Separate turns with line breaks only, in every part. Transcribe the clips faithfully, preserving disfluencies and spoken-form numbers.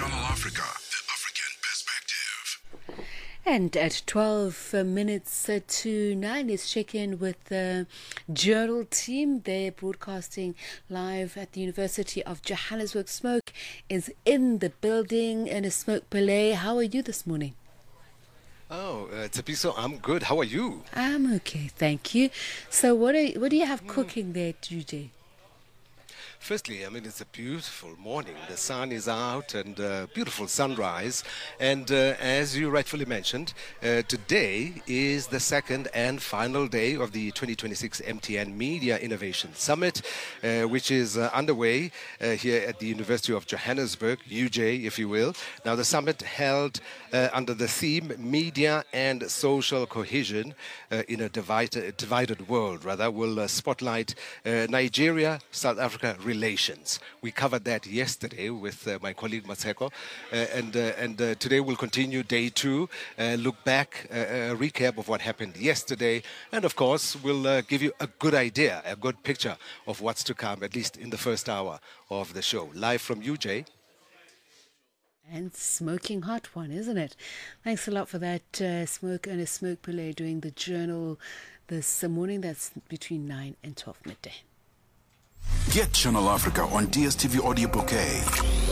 Channel Africa, the African perspective.
And at twelve minutes to nine, let's check in with the Journal team. They're broadcasting live at the University of Johannesburg. Smoke is in the building. And a Smoke Pillay, how are you this morning?
Oh, uh, Tsepiso, I'm good. How are you?
I'm okay, thank you. So what, are, what do you have cooking there, G J?
Firstly, I mean, it's a beautiful morning. The sun is out and uh, beautiful sunrise. And uh, as you rightfully mentioned, uh, today is the second and final day of the twenty twenty-six M T N Media Innovation Summit, uh, which is uh, underway uh, here at the University of Johannesburg, U J, if you will. Now, the summit held uh, under the theme Media and Social Cohesion uh, in a divided, divided world, rather, will uh, spotlight uh, Nigeria, South Africa, relations. We covered that yesterday with uh, my colleague Matseko, uh, and uh, and uh, today we'll continue day two, uh, look back, uh, a recap of what happened yesterday, and of course we'll uh, give you a good idea, a good picture of what's to come, at least in the first hour of the show. Live from U J.
And smoking hot one, isn't it? Thanks a lot for that, uh, Smoke and a Smoke Pillay doing the Journal this morning. That's between nine and twelve midday.
Get Channel Africa on D S T V Audio Bouquet.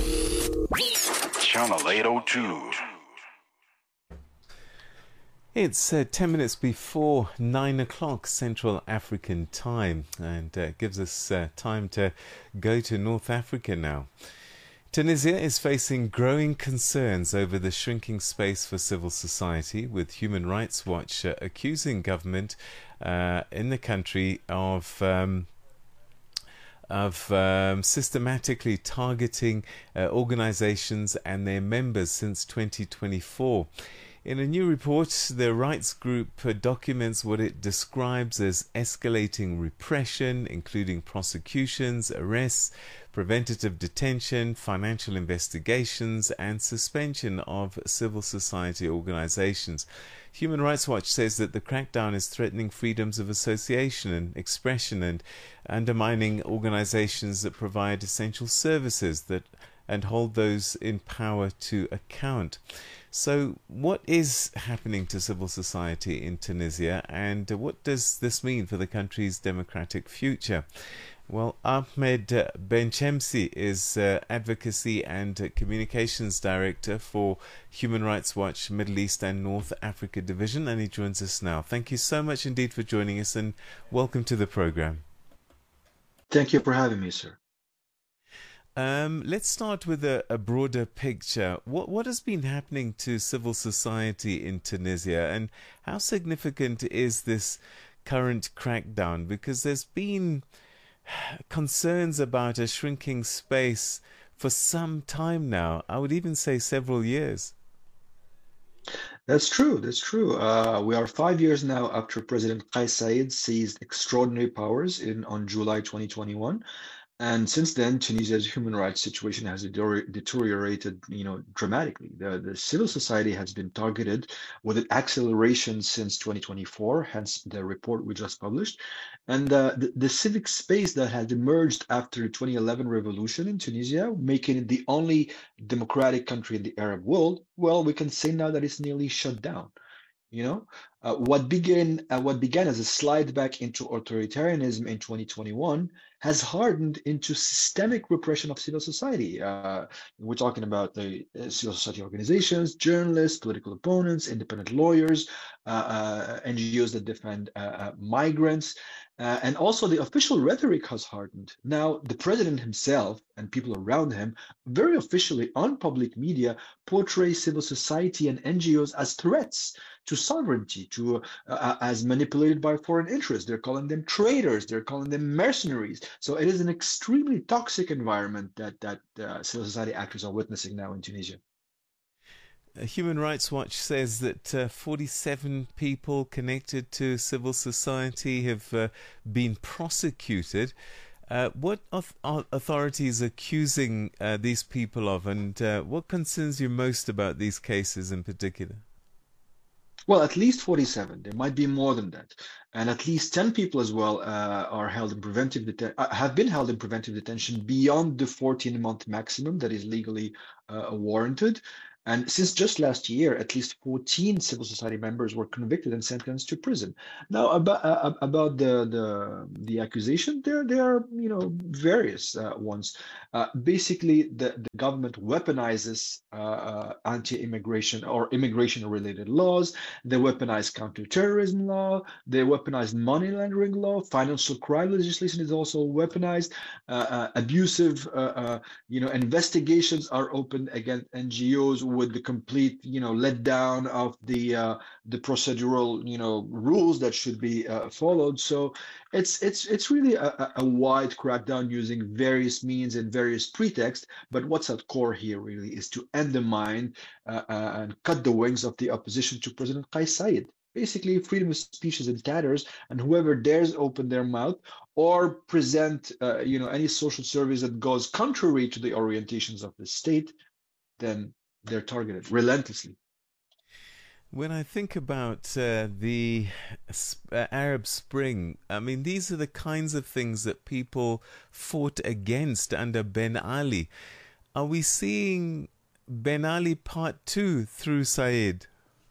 Channel eight oh two.
It's uh, ten minutes before nine o'clock Central African time, and uh, gives us uh, time to go to North Africa now. Tunisia is facing growing concerns over the shrinking space for civil society, with Human Rights Watch uh, accusing government uh, in the country of um, of um, systematically targeting uh, organizations and their members since twenty twenty-four. In a new report, the rights group uh, documents what it describes as escalating repression, including prosecutions, arrests, preventative detention, financial investigations, and suspension of civil society organizations. Human Rights Watch says that the crackdown is threatening freedoms of association and expression and undermining organizations that provide essential services that and hold those in power to account. So what is happening to civil society in Tunisia, and what does this mean for the country's democratic future? Well, Ahmed Benchemsi is uh, Advocacy and uh, Communications Director for Human Rights Watch Middle East and North Africa Division, and he joins us now. Thank you so much indeed for joining us, and welcome to the program.
Thank you for having me, sir.
Um, let's start with a, a broader picture. What what has been happening to civil society in Tunisia, and how significant is this current crackdown? Because there's been concerns about a shrinking space for some time now. I would even say several years.
That's true. That's true. Uh, we are five years now after President Kais Saied seized extraordinary powers in on July twenty twenty-one. And since then, Tunisia's human rights situation has deteriorated, you know, dramatically. The, the civil society has been targeted with an acceleration since twenty twenty-four, hence the report we just published. And uh, the, the civic space that has emerged after the twenty eleven revolution in Tunisia, making it the only democratic country in the Arab world, well, we can say now that it's nearly shut down. You know, uh, what began uh, what began as a slide back into authoritarianism in twenty twenty-one has hardened into systemic repression of civil society. Uh, we're talking about the uh, civil society organizations, journalists, political opponents, independent lawyers, uh, uh, N G Os that defend uh, uh, migrants, uh, and also the official rhetoric has hardened. Now, the president himself and people around him very officially on public media portray civil society and N G Os as threats to sovereignty, to uh, as manipulated by foreign interests. They're calling them traitors. They're calling them mercenaries. So it is an extremely toxic environment that that uh, civil society actors are witnessing now in Tunisia.
Human Rights Watch says that uh, forty-seven people connected to civil society have uh, been prosecuted. Uh, what are authorities accusing uh, these people of, and uh, what concerns you most about these cases in particular?
Well, at least forty-seven. There might be more than that. And at least ten people as well uh, are held in preventive deten- uh, have been held in preventive detention beyond the fourteen month maximum that is legally uh, warranted. And since just last year, at least fourteen civil society members were convicted and sentenced to prison. Now, about uh, about the the the accusation, there there are you know various uh, ones. Uh, basically, the, the government weaponizes uh, uh, anti-immigration or immigration-related laws. They weaponize counterterrorism law. They weaponize money laundering law. Financial crime legislation is also weaponized. Uh, uh, abusive, uh, uh, you know, investigations are opened against N G Os with the complete, you know, letdown of the uh, the procedural, you know, rules that should be uh, followed. So it's it's it's really a, a wide crackdown using various means and various pretexts. But what's at core here really is to undermine uh, uh, and cut the wings of the opposition to President Qais Said. Basically, freedom of speech is in tatters, and whoever dares open their mouth or present, uh, you know, any social service that goes contrary to the orientations of the state, then they're targeted relentlessly.
When I think about uh, the uh, Arab Spring, I mean, these are the kinds of things that people fought against under Ben Ali. Are we seeing Ben Ali part two through Said?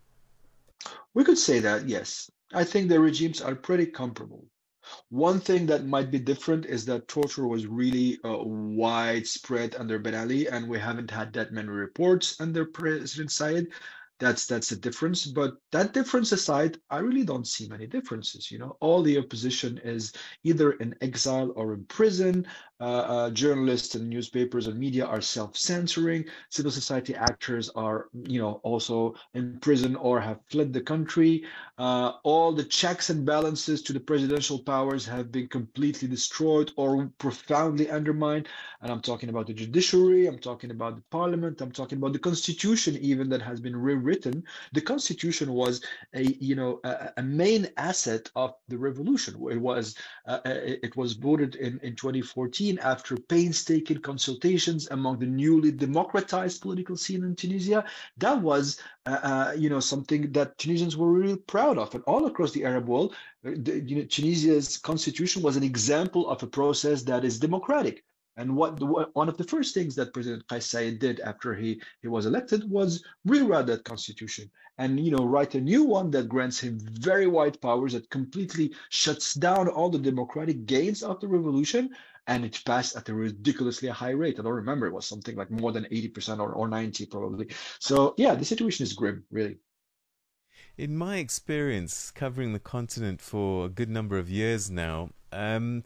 We could say that, yes. I think the regimes are pretty comparable. One thing that might be different is that torture was really uh, widespread under Ben Ali, and we haven't had that many reports under President Said. That's that's a difference. But that difference aside, I really don't see many differences. You know, all the opposition is either in exile or in prison. Uh, uh, journalists and newspapers and media are self-censoring. Civil society actors are, you know, also in prison or have fled the country. Uh, all the checks and balances to the presidential powers have been completely destroyed or profoundly undermined. And I'm talking about the judiciary. I'm talking about the parliament. I'm talking about the constitution, even that has been rewritten. The constitution was a, you know, a, a main asset of the revolution. It was, uh, it was voted in in twenty fourteen after painstaking consultations among the newly democratized political scene in Tunisia. That was, uh, uh, you know, something that Tunisians were really proud of. And all across the Arab world, the, you know, Tunisia's constitution was an example of a process that is democratic. And what the, one of the first things that President Qais Said did after he, he was elected was rewrite that constitution and, you know, write a new one that grants him very wide powers, that completely shuts down all the democratic gains of the revolution. And it passed at a ridiculously high rate. I don't remember, it was something like more than eighty percent or, or ninety probably. So yeah, the situation is grim, really.
In my experience, covering the continent for a good number of years now, um,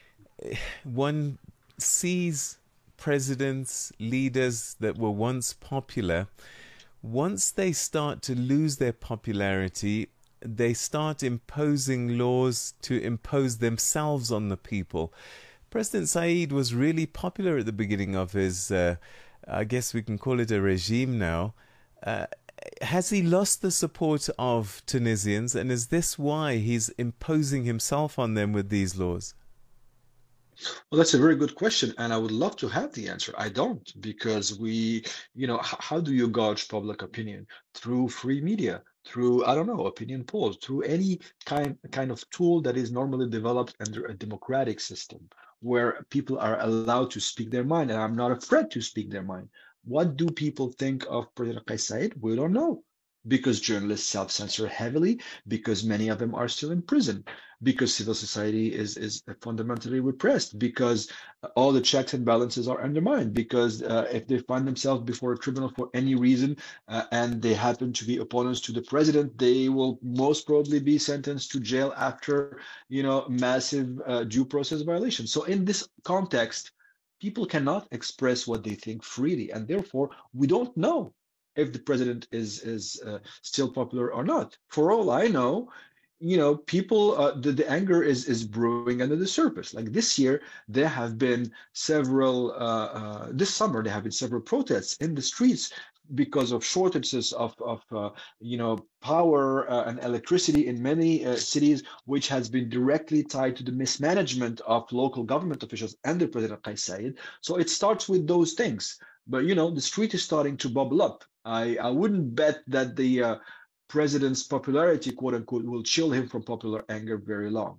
one sees presidents, leaders that were once popular, once they start to lose their popularity, they start imposing laws to impose themselves on the people. President Said was really popular at the beginning of his, uh, I guess we can call it a regime now. Uh, has he lost the support of Tunisians, and is this why he's imposing himself on them with these laws?
Well, that's a very good question, and I would love to have the answer. I don't, because we, you know, h- how do you gauge public opinion? Through free media, through, I don't know, opinion polls, through any kind kind of tool that is normally developed under a democratic system where people are allowed to speak their mind, and I'm not afraid to speak their mind. What do people think of President Qais Said? We don't know. Because journalists self-censor heavily, because many of them are still in prison, because civil society is, is fundamentally repressed, because all the checks and balances are undermined, because uh, if they find themselves before a tribunal for any reason uh, and they happen to be opponents to the president, they will most probably be sentenced to jail after, you know, massive uh, due process violations. So in this context, people cannot express what they think freely, and therefore we don't know if the president is is uh, still popular or not. For all I know, you know, people, uh, the, the anger is is brewing under the surface. Like this year, there have been several, uh, uh, this summer, there have been several protests in the streets because of shortages of, of uh, you know, power uh, and electricity in many uh, cities, which has been directly tied to the mismanagement of local government officials under President Qais Said. So it starts with those things. But, you know, the street is starting to bubble up. I, I wouldn't bet that the uh, president's popularity, quote unquote, will chill him from popular anger very long.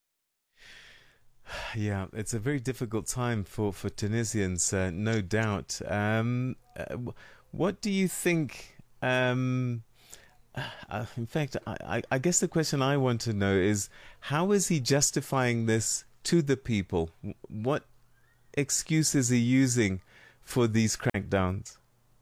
Yeah, it's a very difficult time for, for Tunisians, uh, no doubt. Um, uh, what do you think... Um, uh, in fact, I, I guess the question I want to know is, how is he justifying this to the people? What excuse is he using for these crackdowns?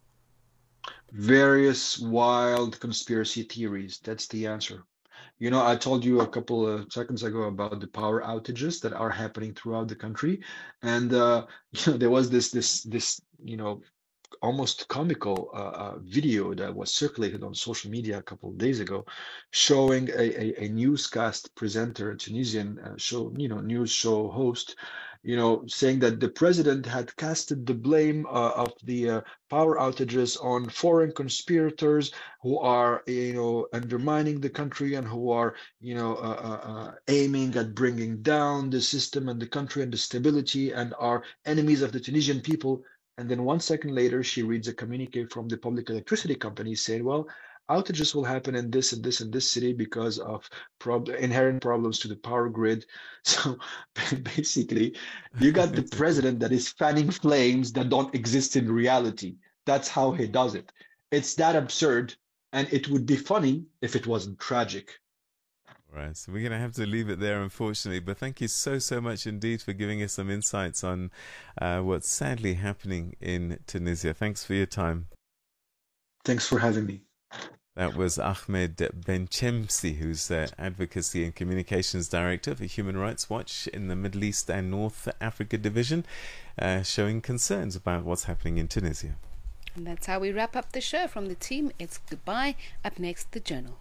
Various wild conspiracy theories. That's the answer. You know, I told you a couple of seconds ago about the power outages that are happening throughout the country, and uh, you know, there was this this this you know almost comical uh, uh, video that was circulated on social media a couple of days ago, showing a, a, a newscast presenter, a Tunisian uh, show, you know, news show host, you know, saying that the president had casted the blame uh, of the uh, power outages on foreign conspirators who are, you know, undermining the country and who are, you know, uh, uh, uh, aiming at bringing down the system and the country and the stability and are enemies of the Tunisian people. And then one second later, she reads a communique from the public electricity company saying, well, outages will happen in this and this and this city because of prob- inherent problems to the power grid. So basically, you got the president that is fanning flames that don't exist in reality. That's how he does it. It's that absurd. And it would be funny if it wasn't tragic.
Right, so we're going to have to leave it there, unfortunately. But thank you so, so much indeed for giving us some insights on uh, what's sadly happening in Tunisia. Thanks for your time.
Thanks for having me.
That was Ahmed Benchemsi, who's uh, Advocacy and Communications Director for Human Rights Watch in the Middle East and North Africa Division, uh, showing concerns about what's happening in Tunisia.
And that's how we wrap up the show. From the team, it's goodbye. Up next, The Journal.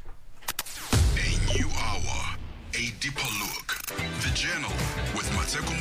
A new hour, a deeper look. The Journal with Mateko